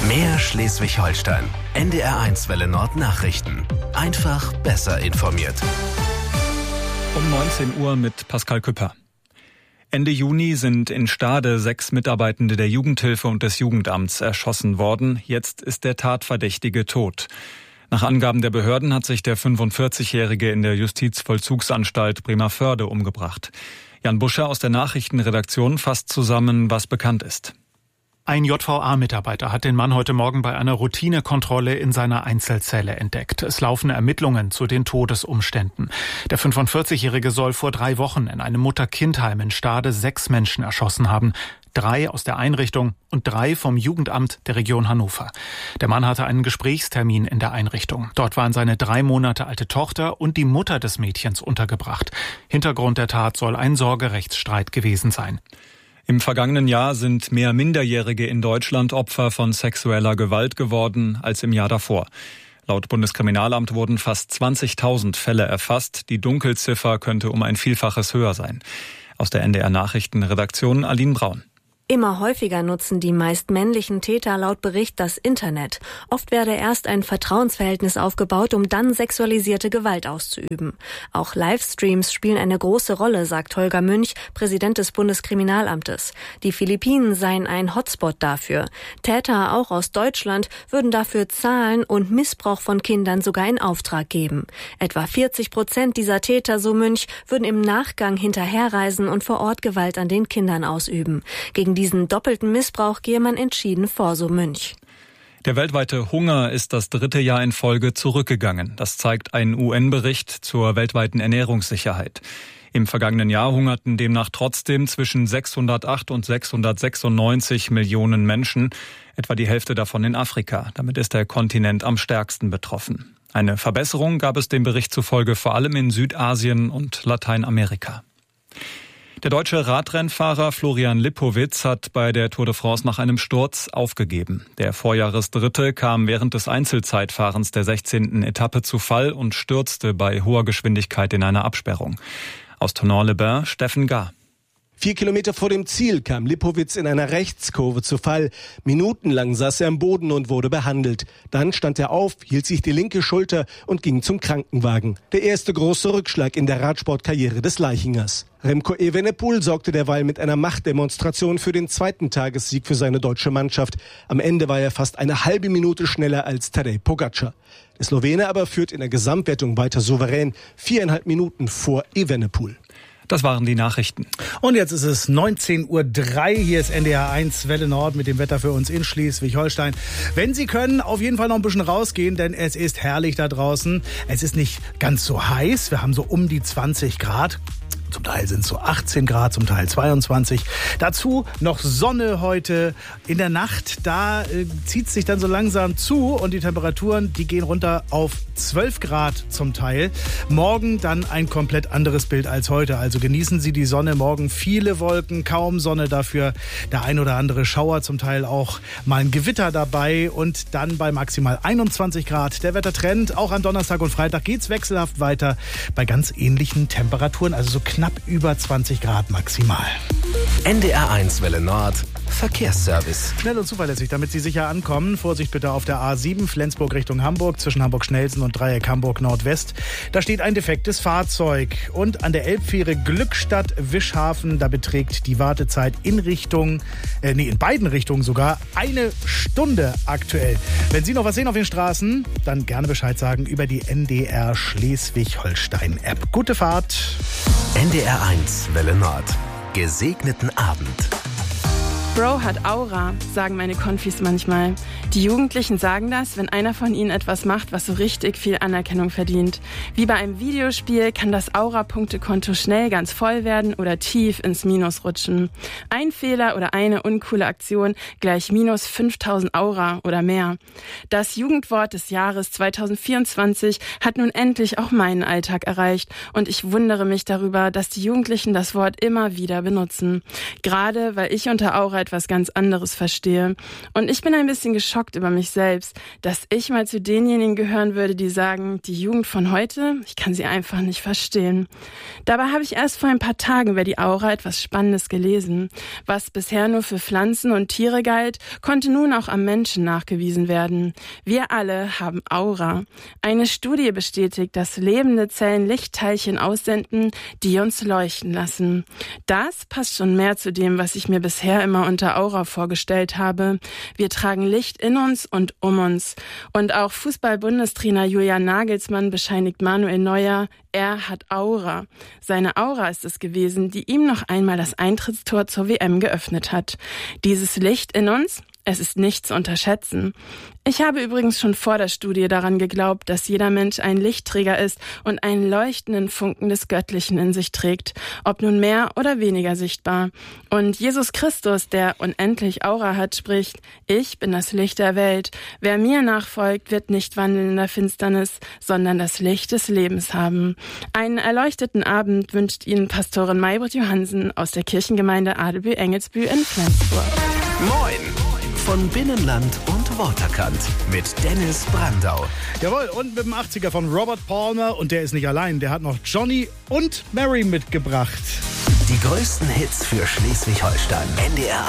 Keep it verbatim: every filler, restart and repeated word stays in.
Mehr Schleswig-Holstein. N D R eins Welle Nord Nachrichten. Einfach besser informiert. Um neunzehn Uhr mit Pascal Küpper. Ende Juni sind in Stade sechs Mitarbeitende der Jugendhilfe und des Jugendamts erschossen worden. Jetzt ist der Tatverdächtige tot. Nach Angaben der Behörden hat sich der fünfundvierzigjährige in der Justizvollzugsanstalt Bremervörde umgebracht. Jan Buscher aus der Nachrichtenredaktion fasst zusammen, was bekannt ist. Ein J V A-Mitarbeiter hat den Mann heute Morgen bei einer Routinekontrolle in seiner Einzelzelle entdeckt. Es laufen Ermittlungen zu den Todesumständen. Der fünfundvierzigjährige soll vor drei Wochen in einem Mutter-Kind-Heim in Stade sechs Menschen erschossen haben. Drei aus der Einrichtung und drei vom Jugendamt der Region Hannover. Der Mann hatte einen Gesprächstermin in der Einrichtung. Dort waren seine drei Monate alte Tochter und die Mutter des Mädchens untergebracht. Hintergrund der Tat soll ein Sorgerechtsstreit gewesen sein. Im vergangenen Jahr sind mehr Minderjährige in Deutschland Opfer von sexueller Gewalt geworden als im Jahr davor. Laut Bundeskriminalamt wurden fast zwanzigtausend Fälle erfasst. Die Dunkelziffer könnte um ein Vielfaches höher sein. Aus der N D R Nachrichtenredaktion Aline Braun. Immer häufiger nutzen die meist männlichen Täter laut Bericht das Internet. Oft werde erst ein Vertrauensverhältnis aufgebaut, um dann sexualisierte Gewalt auszuüben. Auch Livestreams spielen eine große Rolle, sagt Holger Münch, Präsident des Bundeskriminalamtes. Die Philippinen seien ein Hotspot dafür. Täter, auch aus Deutschland, würden dafür zahlen und Missbrauch von Kindern sogar in Auftrag geben. Etwa vierzig Prozent dieser Täter, so Münch, würden im Nachgang hinterherreisen und vor Ort Gewalt an den Kindern ausüben. Gegen diesen doppelten Missbrauch gehe man entschieden vor, so Münch. Der weltweite Hunger ist das dritte Jahr in Folge zurückgegangen. Das zeigt ein U N-Bericht zur weltweiten Ernährungssicherheit. Im vergangenen Jahr hungerten demnach trotzdem zwischen sechshundertacht und sechshundertsechsundneunzig Millionen Menschen, etwa die Hälfte davon in Afrika. Damit ist der Kontinent am stärksten betroffen. Eine Verbesserung gab es dem Bericht zufolge vor allem in Südasien und Lateinamerika. Der deutsche Radrennfahrer Florian Lipowitz hat bei der Tour de France nach einem Sturz aufgegeben. Der Vorjahresdritte kam während des Einzelzeitfahrens der sechzehnten Etappe zu Fall und stürzte bei hoher Geschwindigkeit in eine Absperrung. Aus Thonon-les-Bains, Steffen Gar. Vier Kilometer vor dem Ziel kam Lipowitz in einer Rechtskurve zu Fall. Minutenlang saß er am Boden und wurde behandelt. Dann stand er auf, hielt sich die linke Schulter und ging zum Krankenwagen. Der erste große Rückschlag in der Radsportkarriere des Leichingers. Remco Evenepoel sorgte derweil mit einer Machtdemonstration für den zweiten Tagessieg für seine deutsche Mannschaft. Am Ende war er fast eine halbe Minute schneller als Tadej Pogačar. Der Slowene aber führt in der Gesamtwertung weiter souverän, viereinhalb Minuten vor Evenepoel. Das waren die Nachrichten. Und jetzt ist es neunzehn Uhr drei. Hier ist N D R eins Welle Nord mit dem Wetter für uns in Schleswig-Holstein. Wenn Sie können, auf jeden Fall noch ein bisschen rausgehen, denn es ist herrlich da draußen. Es ist nicht ganz so heiß. Wir haben so um die zwanzig Grad. Zum Teil sind es so achtzehn Grad, zum Teil zweiundzwanzig. Dazu noch Sonne heute. In der Nacht, da äh, zieht es sich dann so langsam zu und die Temperaturen, die gehen runter auf zwölf Grad zum Teil. Morgen dann ein komplett anderes Bild als heute. Also genießen Sie die Sonne. Morgen viele Wolken, kaum Sonne, dafür der ein oder andere Schauer, zum Teil auch mal ein Gewitter dabei und dann bei maximal einundzwanzig Grad. Der Wettertrend, auch am Donnerstag und Freitag geht's wechselhaft weiter bei ganz ähnlichen Temperaturen, also so knapp über zwanzig Grad maximal. N D R eins Welle Nord Verkehrsservice. Schnell und zuverlässig, damit Sie sicher ankommen. Vorsicht bitte auf der A sieben, Flensburg Richtung Hamburg, zwischen Hamburg-Schnellsen und Dreieck Hamburg Nordwest. Da steht ein defektes Fahrzeug. Und an der Elbfähre Glückstadt-Wischhafen, da beträgt die Wartezeit in Richtung, äh, nee, in beiden Richtungen sogar, eine Stunde aktuell. Wenn Sie noch was sehen auf den Straßen, dann gerne Bescheid sagen über die N D R Schleswig-Holstein-App. Gute Fahrt. N D R eins Welle Nord. Gesegneten Abend. Bro hat Aura, sagen meine Konfis manchmal. Die Jugendlichen sagen das, wenn einer von ihnen etwas macht, was so richtig viel Anerkennung verdient. Wie bei einem Videospiel kann das Aura-Punktekonto schnell ganz voll werden oder tief ins Minus rutschen. Ein Fehler oder eine uncoole Aktion gleich minus fünftausend Aura oder mehr. Das Jugendwort des Jahres zweitausendvierundzwanzig hat nun endlich auch meinen Alltag erreicht und ich wundere mich darüber, dass die Jugendlichen das Wort immer wieder benutzen. Gerade weil ich unter Aura etwas ganz anderes verstehe. Und ich bin ein bisschen geschockt über mich selbst, dass ich mal zu denjenigen gehören würde, die sagen, die Jugend von heute, ich kann sie einfach nicht verstehen. Dabei habe ich erst vor ein paar Tagen über die Aura etwas Spannendes gelesen. Was bisher nur für Pflanzen und Tiere galt, konnte nun auch am Menschen nachgewiesen werden. Wir alle haben Aura. Eine Studie bestätigt, dass lebende Zellen Lichtteilchen aussenden, die uns leuchten lassen. Das passt schon mehr zu dem, was ich mir bisher immer unter Aura vorgestellt habe. Wir tragen Licht in uns und um uns. Und auch Fußball-Bundestrainer Julian Nagelsmann bescheinigt Manuel Neuer, er hat Aura. Seine Aura ist es gewesen, die ihm noch einmal das Eintrittstor zur W M geöffnet hat. Dieses Licht in uns, es ist nicht zu unterschätzen. Ich habe übrigens schon vor der Studie daran geglaubt, dass jeder Mensch ein Lichtträger ist und einen leuchtenden Funken des Göttlichen in sich trägt, ob nun mehr oder weniger sichtbar. Und Jesus Christus, der unendlich Aura hat, spricht, ich bin das Licht der Welt. Wer mir nachfolgt, wird nicht wandeln in der Finsternis, sondern das Licht des Lebens haben. Einen erleuchteten Abend wünscht Ihnen Pastorin Maybrit Johansen aus der Kirchengemeinde Adelbühl-Engelsbühl in Flensburg. Moin! Von Binnenland und Waterkant mit Dennis Brandau. Jawohl, und mit dem achtziger von Robert Palmer. Und der ist nicht allein, der hat noch Johnny und Mary mitgebracht. Die größten Hits für Schleswig-Holstein. N D R